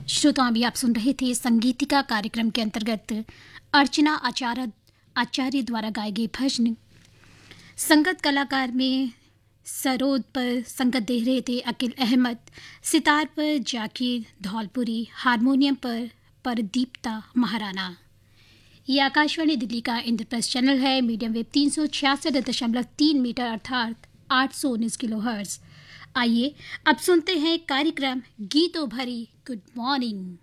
श्रोताओं, अभी आप सुन रहे थे संगीतिका कार्यक्रम के अंतर्गत अर्चना आचार्य द्वारा गाए गए भजन। संगत कलाकार में सरोद पर संगत दे रहे थे अकील अहमद, सितार पर जाकिर धौलपुरी, हारमोनियम पर परदीप्ता महाराणा। ये आकाशवाणी दिल्ली का इंद्रप्रस्थ चैनल है। मीडियम वेव 366.3 मीटर अर्थात 819 किलोहर्ट्ज़। आइए अब सुनते हैं कार्यक्रम गीतों भरी गुड मॉर्निंग।